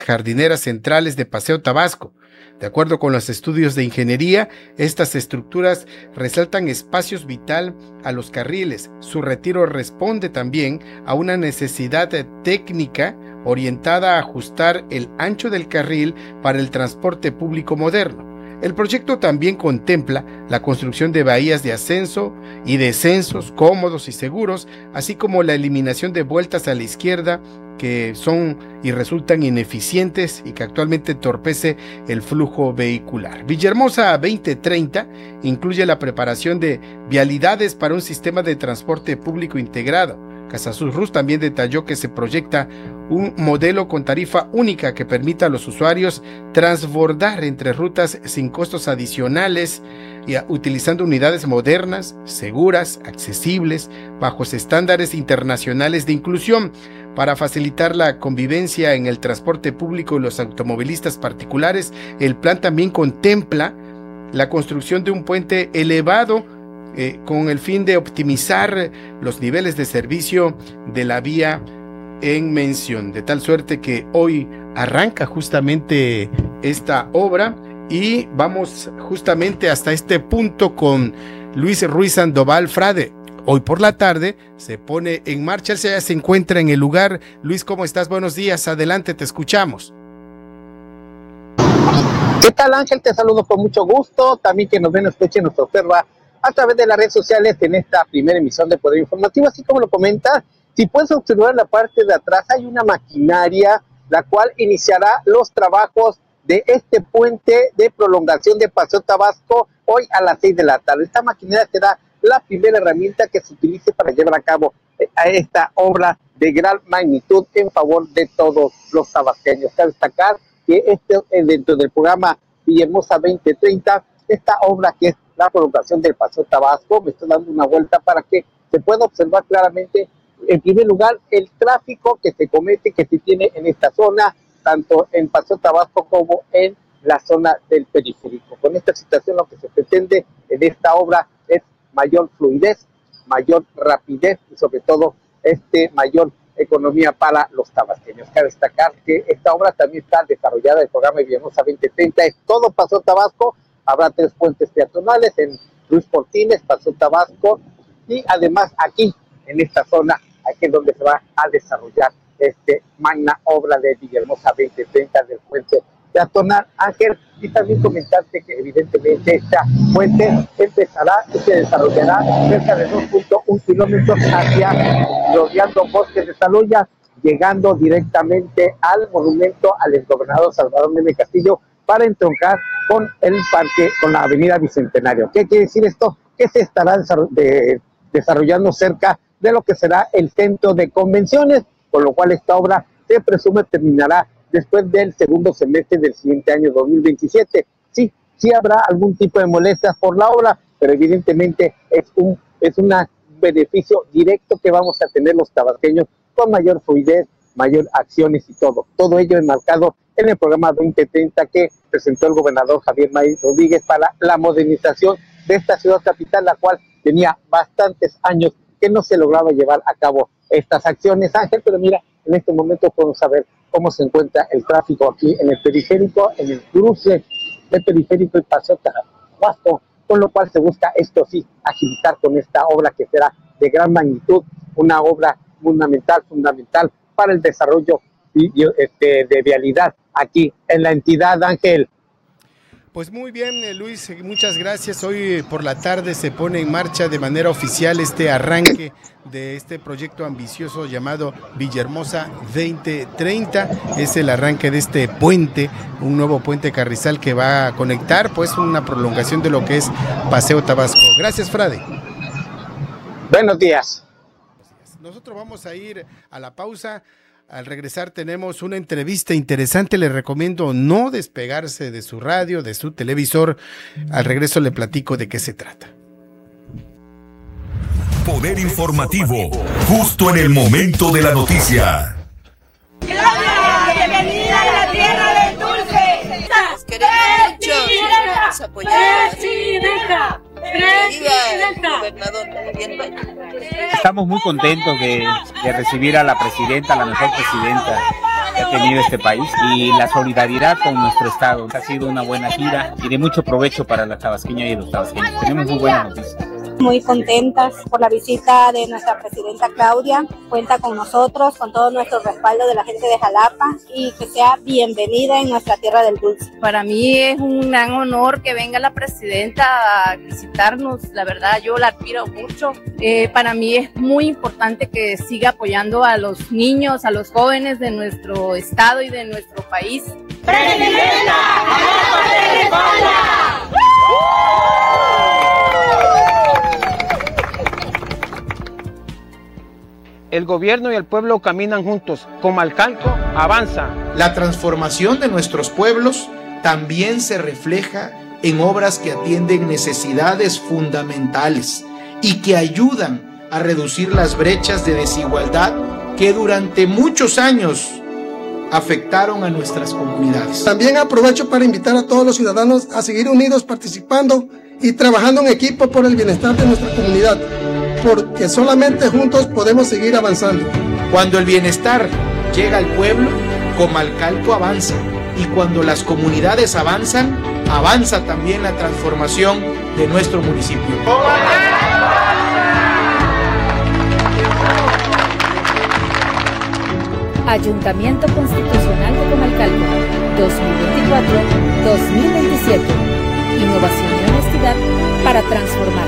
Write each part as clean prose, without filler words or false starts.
jardineras centrales de Paseo Tabasco. De acuerdo con los estudios de ingeniería, estas estructuras resaltan espacios vital a los carriles. Su retiro responde también a una necesidad técnica orientada a ajustar el ancho del carril para el transporte público moderno. El proyecto también contempla la construcción de bahías de ascenso y descensos cómodos y seguros, así como la eliminación de vueltas a la izquierda que son y resultan ineficientes y que actualmente entorpece el flujo vehicular. Villahermosa 2030 incluye la preparación de vialidades para un sistema de transporte público integrado. Casasus también detalló que se proyecta un modelo con tarifa única que permita a los usuarios transbordar entre rutas sin costos adicionales y utilizando unidades modernas, seguras, accesibles, bajo estándares internacionales de inclusión. Para facilitar la convivencia en el transporte público y los automovilistas particulares, el plan también contempla la construcción de un puente elevado con el fin de optimizar los niveles de servicio de la vía en mención, de tal suerte que hoy arranca justamente esta obra y vamos justamente hasta este punto con Luis Ruiz Sandoval Frade. Hoy por la tarde se pone en marcha, él ya se encuentra en el lugar. Luis, ¿cómo estás? Buenos días, adelante, te escuchamos. ¿Qué tal, Ángel? Te saludo con mucho gusto, también que nos ven, nos escuchen, nos observa a través de las redes sociales en esta primera emisión de Poder Informativo, así como lo comentas. Si puedes observar en la parte de atrás hay una maquinaria la cual iniciará los trabajos de este puente de prolongación de Paseo Tabasco hoy a las 6 de la tarde. Esta maquinaria será la primera herramienta que se utilice para llevar a cabo a esta obra de gran magnitud en favor de todos los tabasqueños. Cabe destacar que dentro del programa Villahermosa 2030, esta obra que es la prolongación del Paseo Tabasco, me estoy dando una vuelta para que se pueda observar claramente, en primer lugar, el tráfico que se comete, que se tiene en esta zona, tanto en Paseo Tabasco como en la zona del periférico. Con esta situación lo que se pretende en esta obra es mayor fluidez, mayor rapidez y sobre todo mayor economía para los tabasqueños. Cabe destacar que esta obra también está desarrollada en el programa Villahermosa 2030, es todo Paseo Tabasco. Habrá 3 puentes peatonales en Ruiz Cortines, Paseo Tabasco y además aquí en esta zona, aquí es donde se va a desarrollar magna obra de Villahermosa 2030 del puente peatonal, Ángel. Y también comentarte que evidentemente esta puente empezará y se desarrollará cerca de 2.1 kilómetros rodeando bosques de Saloya, llegando directamente al monumento al exgobernador Salvador Mene Castillo para entroncar con el parque, con la avenida Bicentenario. ¿Qué quiere decir esto? Que se estará desarrollando cerca de lo que será el centro de convenciones, con lo cual esta obra se presume terminará después del segundo semestre del siguiente año 2027. Sí habrá algún tipo de molestias por la obra, pero evidentemente es un beneficio directo que vamos a tener los tabasqueños con mayor fluidez, mayor acciones y todo ello enmarcado en el programa 2030 que presentó el gobernador Javier May Rodríguez para la modernización de esta ciudad capital, la cual tenía bastantes años que no se lograba llevar a cabo estas acciones, Ángel. Pero mira, en este momento podemos saber cómo se encuentra el tráfico aquí en el periférico, en el cruce del periférico y Paseo Tabasco, con lo cual se busca esto sí, agilizar con esta obra que será de gran magnitud, una obra fundamental para el desarrollo de vialidad aquí en la entidad, Ángel. Pues muy bien, Luis, muchas gracias. Hoy por la tarde se pone en marcha de manera oficial este arranque de este proyecto ambicioso llamado Villahermosa 2030. Es el arranque de este puente, un nuevo puente carrizal que va a conectar, pues, una prolongación de lo que es Paseo Tabasco. Gracias, Frade. Buenos días. Nosotros vamos a ir a la pausa. Al regresar tenemos una entrevista interesante, le recomiendo no despegarse de su radio, de su televisor. Al regreso le platico de qué se trata. Poder informativo, justo en el momento de la noticia. ¡Claudia! ¡Bienvenida a la tierra del dulce! Nos queremos mucho, nos apoyamos. ¡Presidenta! Estamos muy contentos de recibir a la presidenta, la mejor presidenta que ha tenido este país y la solidaridad con nuestro estado. Ha sido una buena gira y de mucho provecho para la tabasqueña y los tabasqueños. Tenemos muy buenas noticias. Muy contentas por la visita de nuestra presidenta Claudia. Cuenta con nosotros, con todo nuestro respaldo de la gente de Jalapa y que sea bienvenida en nuestra tierra del dulce. Para mí es un gran honor que venga la presidenta a visitarnos. La verdad, yo la admiro mucho. Para mí es muy importante que siga apoyando a los niños, a los jóvenes de nuestro estado y de nuestro país. ¡Presidenta! ¡Jalapa te respalda! El gobierno y el pueblo caminan juntos. Comalcalco avanza. La transformación de nuestros pueblos también se refleja en obras que atienden necesidades fundamentales y que ayudan a reducir las brechas de desigualdad que durante muchos años afectaron a nuestras comunidades. También aprovecho para invitar a todos los ciudadanos a seguir unidos, participando y trabajando en equipo por el bienestar de nuestra comunidad, porque solamente juntos podemos seguir avanzando. Cuando el bienestar llega al pueblo, Comalcalco avanza, y cuando las comunidades avanzan, avanza también la transformación de nuestro municipio. Ayuntamiento Constitucional de Comalcalco, 2024-2027. Innovación y honestidad para transformar.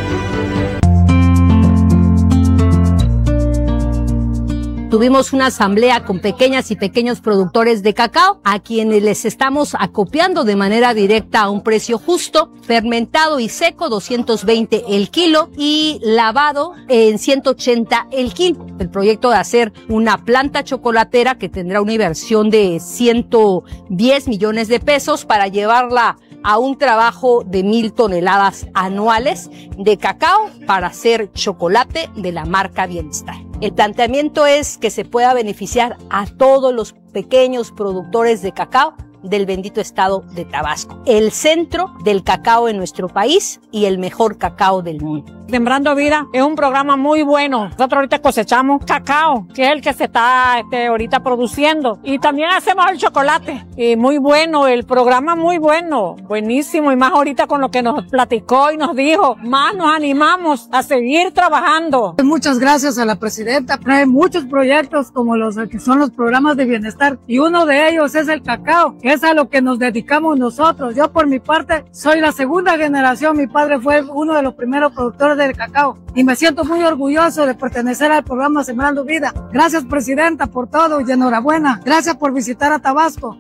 Tuvimos una asamblea con pequeñas y pequeños productores de cacao, a quienes les estamos acopiando de manera directa a un precio justo, fermentado y seco 220 el kilo y lavado en 180 el kilo. El proyecto de hacer una planta chocolatera que tendrá una inversión de 110 millones de pesos para llevarla a un trabajo de 1,000 toneladas anuales de cacao para hacer chocolate de la marca Bienestar. El planteamiento es que se pueda beneficiar a todos los pequeños productores de cacao del bendito estado de Tabasco, el centro del cacao en nuestro país y el mejor cacao del mundo. Sembrando Vida es un programa muy bueno. Nosotros ahorita cosechamos cacao, que es el que se está ahorita produciendo, y también hacemos el chocolate. Y muy bueno, el programa muy bueno, buenísimo, y más ahorita con lo que nos platicó y nos dijo, más nos animamos a seguir trabajando. Muchas gracias a la presidenta. Trae muchos proyectos como los que son los programas de bienestar, y uno de ellos es el cacao, que es a lo que nos dedicamos nosotros. Yo por mi parte soy la segunda generación, mi padre fue uno de los primeros productores de cacao y me siento muy orgulloso de pertenecer al programa Sembrando Vida. Gracias, presidenta, por todo y enhorabuena. Gracias por visitar a Tabasco.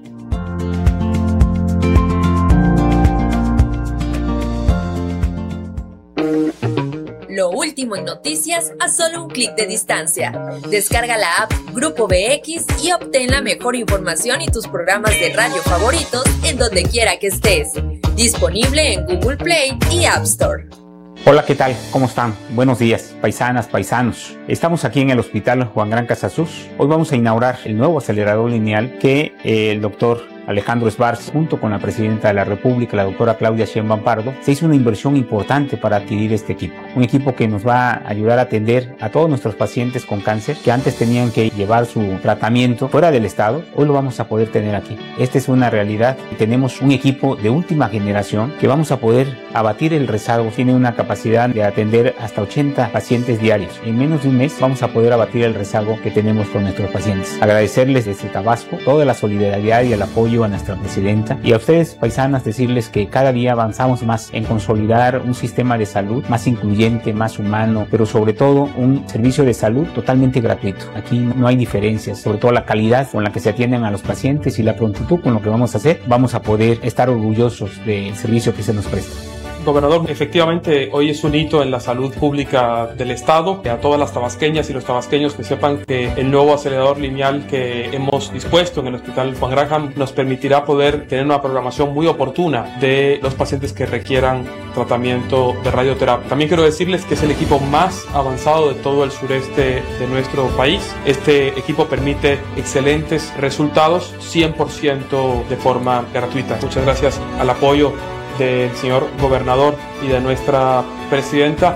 Lo último en noticias a solo un clic de distancia. Descarga la app Grupo BX y obtén la mejor información y tus programas de radio favoritos en donde quiera que estés. Disponible en Google Play y App Store. Hola, ¿qué tal? ¿Cómo están? Buenos días, paisanas, paisanos. Estamos aquí en el Hospital Juan Gran Casasus. Hoy vamos a inaugurar el nuevo acelerador lineal que el doctor Alejandro Sbarz, junto con la presidenta de la República, la doctora Claudia Sheinbaum Pardo, se hizo una inversión importante para adquirir este equipo. Un equipo que nos va a ayudar a atender a todos nuestros pacientes con cáncer que antes tenían que llevar su tratamiento fuera del estado. Hoy lo vamos a poder tener aquí. Esta es una realidad y tenemos un equipo de última generación que vamos a poder abatir el rezago. Tiene una capacidad de atender hasta 80 pacientes diarios. En menos de un mes vamos a poder abatir el rezago que tenemos con nuestros pacientes. Agradecerles desde Tabasco toda la solidaridad y el apoyo a nuestra presidenta, y a ustedes, paisanas, decirles que cada día avanzamos más en consolidar un sistema de salud más incluyente, más humano, pero sobre todo un servicio de salud totalmente gratuito. Aquí no hay diferencias, sobre todo la calidad con la que se atienden a los pacientes y la prontitud con lo que vamos a hacer. Vamos a poder estar orgullosos del servicio que se nos presta. Gobernador, efectivamente hoy es un hito en la salud pública del estado. A todas las tabasqueñas y los tabasqueños que sepan que el nuevo acelerador lineal que hemos dispuesto en el Hospital Juan Graham nos permitirá poder tener una programación muy oportuna de los pacientes que requieran tratamiento de radioterapia. También quiero decirles que es el equipo más avanzado de todo el sureste de nuestro país. Este equipo permite excelentes resultados 100% de forma gratuita. Muchas gracias al apoyo del señor gobernador y de nuestra presidenta.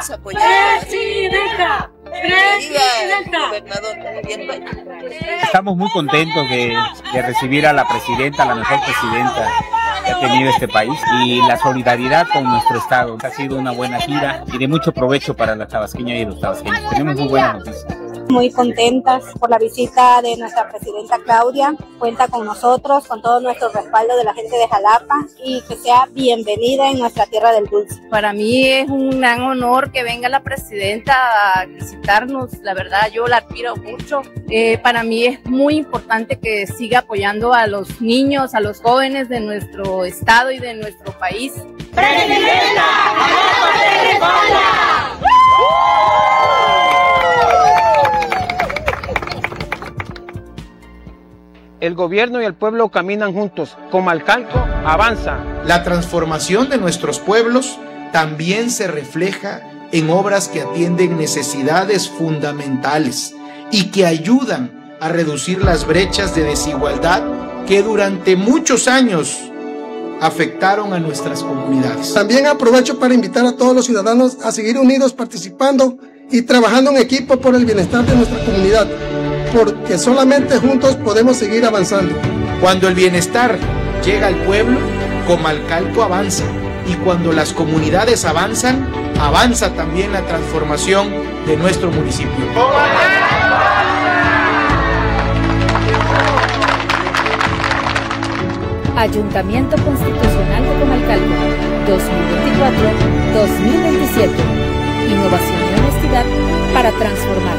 Estamos apoyando. ¡Presidenta! Estamos muy contentos de recibir a la presidenta, la mejor presidenta que ha tenido este país, y la solidaridad con nuestro estado. Ha sido una buena gira y de mucho provecho para las tabasqueñas y los tabasqueños. Tenemos muy buenas noticias. Muy contentas por la visita de nuestra presidenta Claudia. Cuenta con nosotros, con todo nuestro respaldo de la gente de Jalapa, y que sea bienvenida en nuestra tierra del dulce. Para mí es un gran honor que venga la presidenta a visitarnos. La verdad, yo la admiro mucho. Para mí es muy importante que siga apoyando a los niños, a los jóvenes de nuestro estado y de nuestro país. ¡Presidenta! ¡Jalapa te respalda! El gobierno y el pueblo caminan juntos. Comalcalco avanza. La transformación de nuestros pueblos también se refleja en obras que atienden necesidades fundamentales y que ayudan a reducir las brechas de desigualdad que durante muchos años afectaron a nuestras comunidades. También aprovecho para invitar a todos los ciudadanos a seguir unidos, participando y trabajando en equipo por el bienestar de nuestra comunidad, porque solamente juntos podemos seguir avanzando. Cuando el bienestar llega al pueblo, Comalcalco avanza, y cuando las comunidades avanzan, avanza también la transformación de nuestro municipio. Ayuntamiento Constitucional de Comalcalco, 2024-2027. Innovación y honestidad para transformar.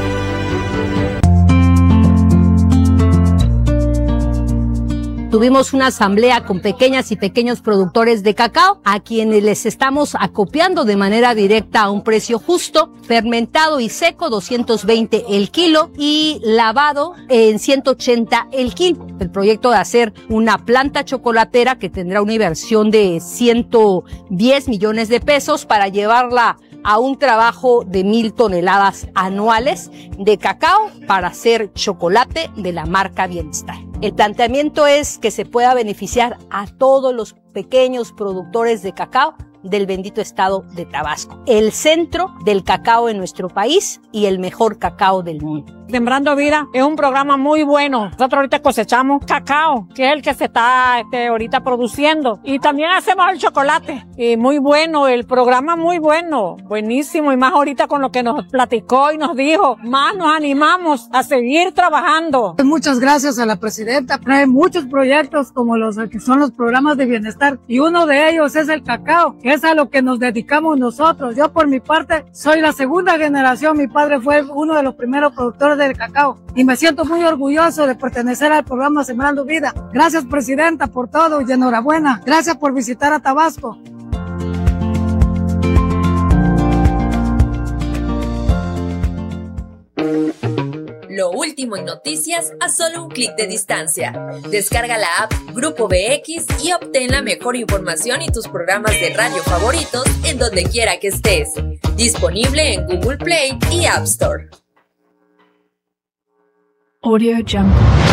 Tuvimos una asamblea con pequeñas y pequeños productores de cacao, a quienes les estamos acopiando de manera directa a un precio justo, fermentado y seco 220 el kilo y lavado en 180 el kilo. El proyecto de hacer una planta chocolatera que tendrá una inversión de 110 millones de pesos para llevarla a un trabajo de 1,000 toneladas anuales de cacao para hacer chocolate de la marca Bienestar. El planteamiento es que se pueda beneficiar a todos los pequeños productores de cacao del bendito estado de Tabasco, el centro del cacao en nuestro país y el mejor cacao del mundo. Sembrando Vida es un programa muy bueno. Nosotros ahorita cosechamos cacao, que es el que se está ahorita produciendo. Y también hacemos el chocolate. Y muy bueno, el programa muy bueno, buenísimo. Y más ahorita con lo que nos platicó y nos dijo, más nos animamos a seguir trabajando. Muchas gracias a la presidenta. Trae muchos proyectos como los que son los programas de bienestar. Y uno de ellos es el cacao, que es a lo que nos dedicamos nosotros. Yo por mi parte soy la segunda generación. Mi padre fue uno de los primeros productores del cacao y me siento muy orgulloso de pertenecer al programa Sembrando Vida. Gracias, presidenta, por todo y enhorabuena. Gracias por visitar a Tabasco. Lo último en noticias a solo un clic de distancia. Descarga la app Grupo BX y obtén la mejor información y tus programas de radio favoritos en donde quiera que estés. Disponible en Google Play y App Store. Audio Jungle.